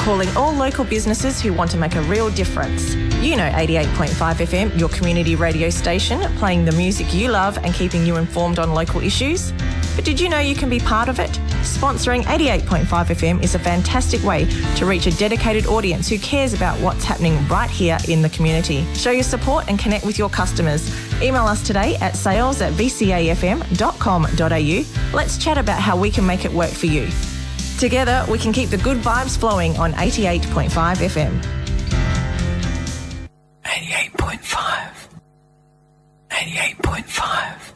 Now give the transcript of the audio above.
calling all local businesses who want to make a real difference. You know 88.5 FM, your community radio station, playing the music you love and keeping you informed on local issues. But did you know you can be part of it? Sponsoring 88.5 FM is a fantastic way to reach a dedicated audience who cares about what's happening right here in the community. Show your support and connect with your customers. Email us today at sales@vcafm.com.au. Let's chat about how we can make it work for you. Together, we can keep the good vibes flowing on 88.5 FM. 88.5. 88.5.